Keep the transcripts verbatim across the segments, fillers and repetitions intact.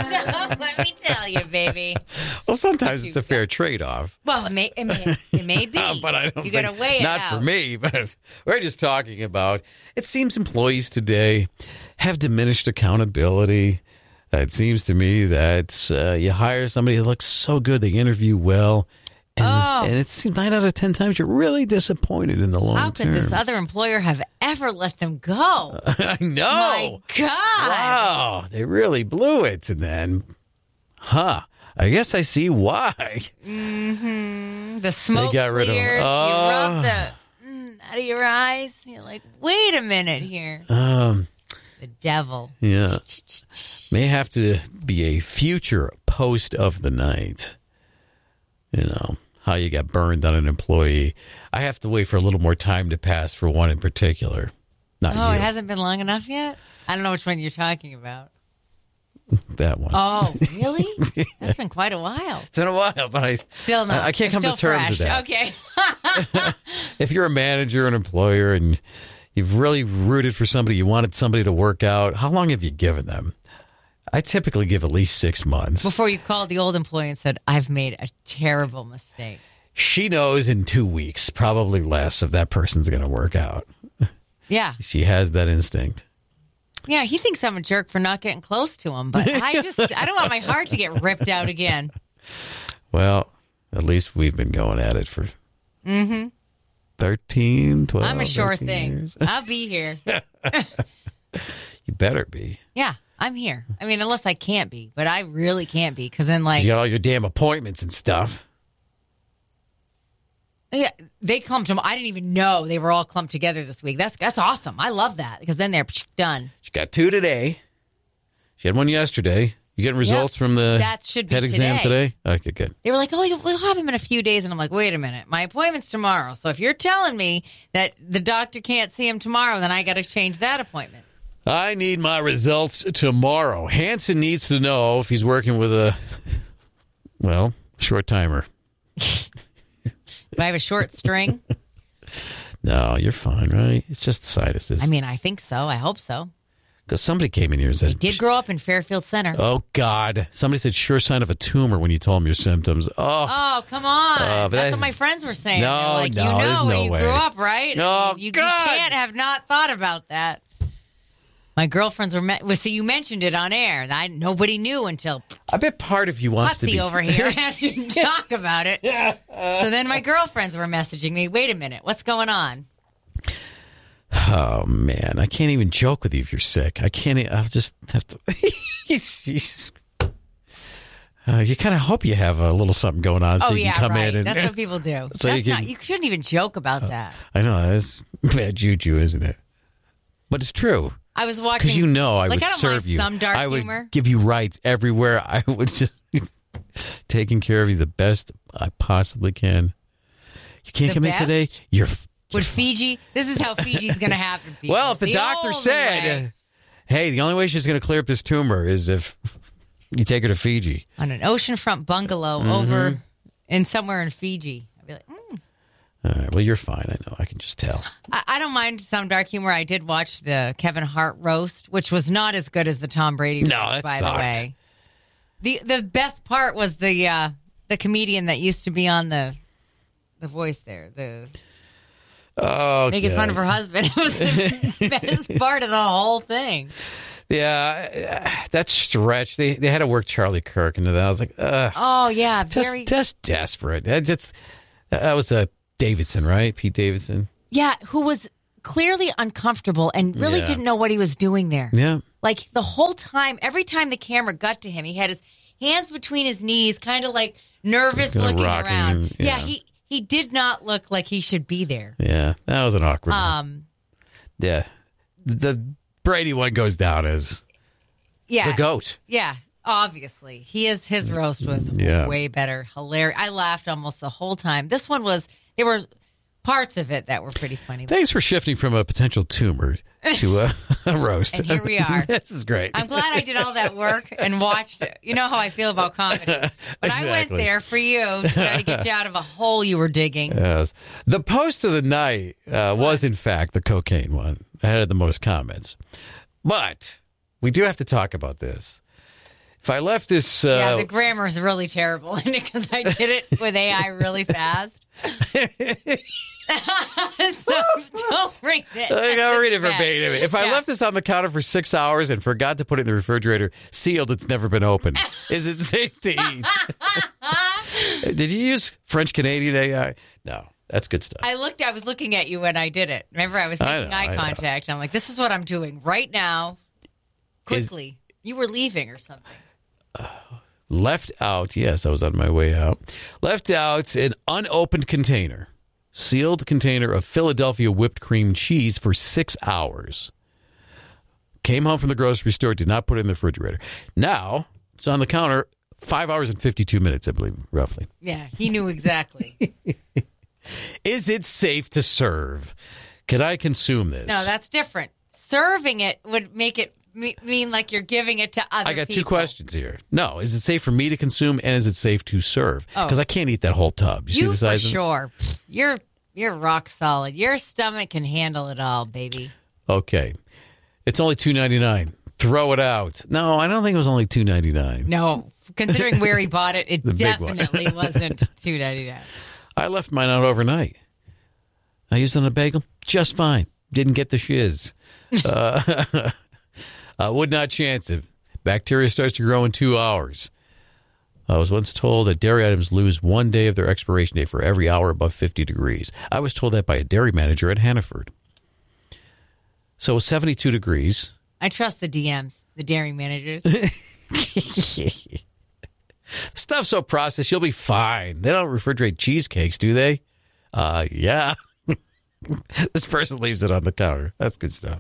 Let me tell you, baby. Well, sometimes it's a fair trade-off. Well, it may, it may, it may be. But I don't you think, got to weigh it not out. for me, but we're just talking about, it seems employees today have diminished accountability. It seems to me that uh, you hire somebody that looks so good, they interview well, and, Oh. and it seems nine out of ten times you're really disappointed in the long How could term. this other employer have ever let them go? I know. My God. Wow, they really blew it. And then, huh, I guess I see why. Mm-hmm. The smoke They got rid of- clears. Oh. You rub the mm, out of your eyes. You're like, wait a minute here. Um, The devil. yeah. May have to be a future post of the night. You know, how you got burned on an employee. I have to wait for a little more time to pass for one in particular. Not Oh, you. it hasn't been long enough yet? I don't know which one you're talking about. That one. Oh, really? That's been quite a while. It's been a while, but I Still not. I, I can't come Still to terms fresh. with that. Okay. If you're a manager, an employer, and you've really rooted for somebody, you wanted somebody to work out, how long have you given them? I typically give at least six months. Before you called the old employee and said, I've made a terrible mistake. She knows in two weeks, probably less, if that person's going to work out. Yeah. She has that instinct. Yeah, he thinks I'm a jerk for not getting close to him, but I just, I don't want my heart to get ripped out again. Well, at least we've been going at it for Mm-hmm. thirteen, twelve I'm a sure thirteen thing. years. I'll be here. You better be. Yeah, I'm here. I mean, unless I can't be, but I really can't be because then, like, You got all your damn appointments and stuff. yeah, they clumped them. I didn't even know they were all clumped together this week. That's that's awesome. I love that because then they're done. She got two today. She had one yesterday. You getting results Yep. from the That should be head exam today. today? Okay, good. They were like, oh, we'll have him in a few days. And I'm like, wait a minute. My appointment's tomorrow. So if you're telling me that the doctor can't see him tomorrow, then I got to change that appointment. I need my results tomorrow. Hanson needs to know if he's working with a, well, short timer. Do I have a short string? No, you're fine, right? It's just sinuses. I mean, I think so. I hope so. Because somebody came in here and said, He did grow up in Fairfield Center. oh, God. Somebody said, sure sign of a tumor when you told them your symptoms. Oh, Oh, come on. Uh, but That's that's- what my friends were saying. No, They're like, no, you there's know no where you way. grew up, right? Oh, you, you God. can't have not thought about that. My girlfriends were, me- well, see, you mentioned it on air. I, nobody knew until I bet part of you wants to Putsy be. over here had to talk about it. So then my girlfriends were messaging me, wait a minute, what's going on? Oh, man. I can't even joke with you if you're sick. I can't. e- I'll just have to. Jesus. Uh, you kind of hope you have a little something going on so oh, you yeah, can come right. in and. That's what people do. So That's you not, can- you shouldn't even joke about that. I know. That's bad juju, isn't it? But it's true. I was watching. Because you know I like, would I don't serve mind you. some dark I would humor. give you rights everywhere. I would just taking care of you the best I possibly can. You can't The come best? in today. You're. Would Fiji? This is how Fiji's going to happen. People. Well, if the, doctor only said, way. "Hey, the only way she's going to clear up this tumor is if you take her to Fiji." On an oceanfront bungalow Mm-hmm. over in somewhere in Fiji, I'd be like, mm. All right. Well, you're fine. I know. I can just tell. I, I don't mind some dark humor. I did watch the Kevin Hart roast, which was not as good as the Tom Brady No, roast, that by sucked. the way. The the best part was the uh, the comedian that used to be on the the voice there, the Oh, making fun of her husband. It was the best part of the whole thing. Yeah, uh, that stretch. They they had to work Charlie Kirk into that. I was like, ugh. Oh yeah, Just, very just desperate. That just that was a Davidson, right? Pete Davidson. yeah, who was clearly uncomfortable and really Yeah. didn't know what he was doing there. Yeah. Like the whole time, every time the camera got to him, he had his hands between his knees, kind of like nervous Kinda looking rocking around. and- yeah. yeah. he he did not look like he should be there. Yeah, that was an awkward one. Um, Yeah. The Brady one goes down as yeah, the GOAT. yeah. Obviously, he is. His roast was Yeah. way better, hilarious. I laughed almost the whole time. This one was. There were parts of it that were pretty funny. Thanks for shifting from a potential tumor to a, a roast. And here we are. This is great. I'm glad I did all that work and watched it. You know how I feel about comedy. But I went Exactly. there for you to try to get you out of a hole you were digging. Yes. The post of the night uh, was, in fact, the cocaine one. That had the most comments. But we do have to talk about this. If I left this... Uh, yeah, the grammar is really terrible in it because I did it with A I really fast. So don't read it. I gotta read it verbatim. If I Yeah. left this on the counter for six hours and forgot to put it in the refrigerator, sealed, it's never been opened. Is it safe to eat? Did you use French Canadian A I? No, that's good stuff. I looked. I was looking at you when I did it. Remember, I was I making know, I eye know. contact. I'm like, "This is what I'm doing right now." Is- Quickly, you were leaving or something. Left out, yes, I was on my way out. Left out an unopened container, sealed container of Philadelphia whipped cream cheese for six hours. Came home from the grocery store, did not put it in the refrigerator. Now, it's on the counter, five hours and fifty-two minutes, I believe, roughly. Yeah, he knew exactly. Is it safe to serve? Can I consume this? No, that's different. Serving it would make it me- mean like you're giving it to other I got people. two questions here. No, is it safe for me to consume, and is it safe to serve? Oh. Because I can't eat that whole tub. You, see You the for size of it? sure. You're you're rock solid. Your stomach can handle it all, baby. Okay. It's only two ninety-nine. Throw it out. No, I don't think it was only two ninety-nine. No, considering where he bought it, it The big one. definitely wasn't two ninety nine. I left mine out overnight. I used it on a bagel just fine. Didn't get the shiz. Uh, I would not chance it. Bacteria starts to grow in two hours. I was once told that dairy items lose one day of their expiration date for every hour above fifty degrees. I was told that by a dairy manager at Hannaford. So seventy-two degrees. I trust the D Ms, the dairy managers. Stuff's so processed, you'll be fine. They don't refrigerate cheesecakes, do they? Uh, yeah. This person leaves it on the counter. That's good stuff.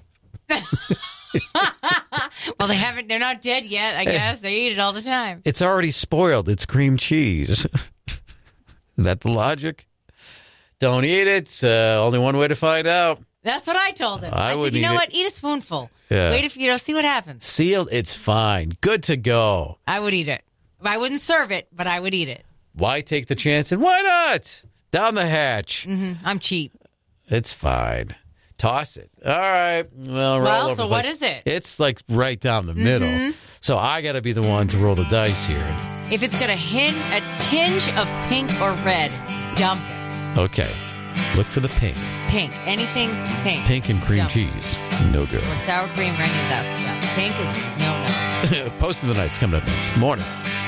Well, they haven't. They're not dead yet. I guess they eat it all the time. It's already spoiled. It's cream cheese. Is that the logic? Don't eat it. Uh, only one way to find out. That's what I told him. I I, wouldn't said, you know eat what? Eat a spoonful. Yeah. Wait if you know. See what happens. Sealed, it's fine. Good to go. I would eat it. I wouldn't serve it, but I would eat it. Why take the chance? And why not? Down the hatch. Mm-hmm. I'm cheap. It's fine. Toss it. All right. Well, roll Well, over so the what place. is it? It's like right down the middle. So I got to be the one to roll the dice here. If it's got a hin- a tinge of pink or red, dump it. Okay. Look for the pink. Pink. Anything pink. Pink and cream Dump it. cheese. No good. Or sour cream or any of that stuff. Pink is no no. Post of the night's coming up next. Morning.